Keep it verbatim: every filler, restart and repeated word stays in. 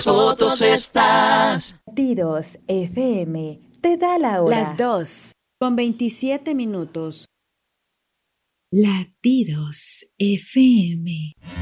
Fotos estás. Latidos F M te da la hora. Las dos, con veintisiete minutos. Latidos F M.